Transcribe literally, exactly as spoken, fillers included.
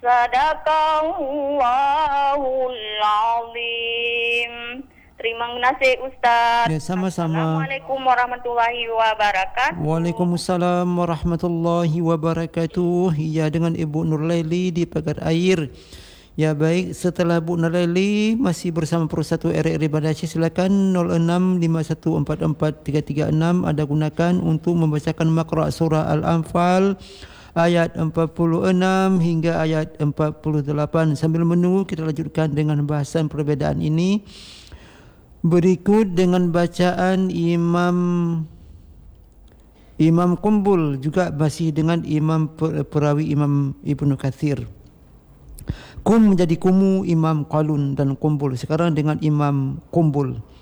Sadaqallahul azim. Terima kasih Ustaz. Ya, sama-sama. Assalamualaikum warahmatullahi wabarakatuh. Waalaikumsalam warahmatullahi wabarakatuh. Ya, dengan Ibu Nurlaili di Pagar Air. Ya, baik, setelah Bu Nurlaili masih bersama Persatu R R I Bandar Aceh, silakan nol enam lima satu empat empat tiga tiga enam anda gunakan untuk membacakan makra' surah Al-Anfal ayat empat puluh enam hingga ayat empat puluh lapan. Sambil menunggu, kita lanjutkan dengan bahasan perbezaan ini. Berikut dengan bacaan Imam Imam Qumbul, juga masih dengan Imam Perawi Imam Ibnu Katsir. Kum menjadi kumu Imam Qalun dan Qumbul. Sekarang dengan Imam Qumbul.